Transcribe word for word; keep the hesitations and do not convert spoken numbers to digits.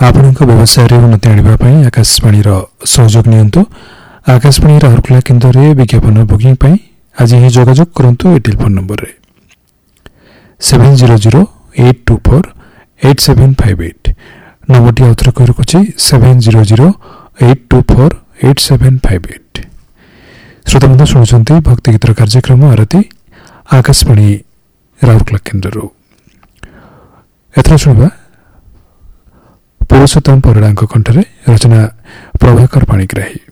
ଆପଣଙ୍କ ବ୍ୟବସାୟରେ ଉନ୍ନତି ଆଣିବା ପାଇଁ ଆକାଶବାଣୀର ସହଯୋଗ ନିଅନ୍ତୁ। ଆକାଶବାଣୀ ରାଉରକେଲା କେନ୍ଦ୍ରରେ ବିଜ୍ଞାପନ ବୁକିଂ ପାଇଁ ଆଜି ହିଁ ଯୋଗାଯୋଗ କରନ୍ତୁ ଏ ଟେଲିଫୋନ୍ ନମ୍ବରରେ seven zero zero eight two four eight seven five eight. ନମ୍ବରଟି ଆଉଥରେ କହି ରଖୁଛି seven zero zero eight two four eight seven five eight. ଶ୍ରୋତାବନ୍ଧୁ ଶୁଣୁଛନ୍ତି ଭକ୍ତିଗୀତର କାର୍ଯ୍ୟକ୍ରମ ଆରତି ଆକାଶବାଣୀ ରାଉରକେଲା କେନ୍ଦ୍ରରୁ। ଏଥର ଶୁଣିବା ପୁରୁଷୋତ୍ତମ ପରିଡ଼ାଙ୍କ କଣ୍ଠରେ, ରଚନା ପ୍ରଭାକର ପାଣିଗ୍ରାହୀ।